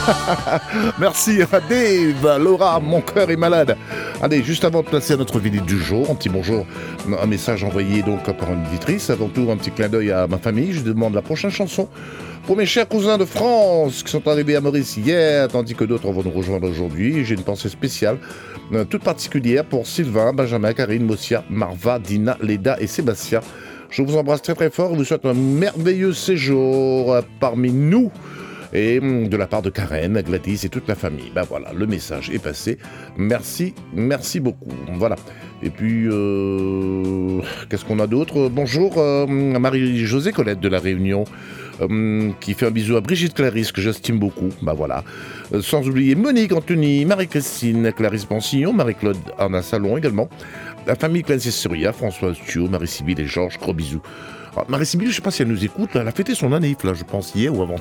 Merci à Dave, Laura, mon cœur est malade. Allez, juste avant de passer à notre vidéo du jour, un petit bonjour, un message envoyé donc par une auditrice. Avant tout, un petit clin d'œil à ma famille. Je demande la prochaine chanson pour mes chers cousins de France qui sont arrivés à Maurice hier, tandis que d'autres vont nous rejoindre aujourd'hui. J'ai une pensée spéciale, toute particulière pour Sylvain, Benjamin, Karine, Mosia, Marva, Dina, Leda et Sébastien. Je vous embrasse très très fort et vous souhaite un merveilleux séjour parmi nous. Et de la part de Karen, Gladys et toute la famille. Ben voilà, le message est passé. Merci, merci beaucoup. Voilà. Et puis, qu'est-ce qu'on a d'autre? Bonjour à Marie-Josée Colette de La Réunion, qui fait un bisou à Brigitte Clarisse, que j'estime beaucoup. Ben voilà. Sans oublier Monique, Anthony, Marie-Christine, Clarisse Pansillon, Marie-Claude Arna Salon également. La famille Clancy-Syria, François Thio, Marie-Sybille et Georges, gros bisous. Marie-Sybille, je ne sais pas si elle nous écoute, elle a fêté son année, là, je pense, hier ou avant.